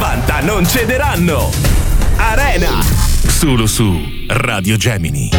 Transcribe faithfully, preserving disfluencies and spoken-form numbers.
novanta non cederanno. Arena, solo su Radio Gemini.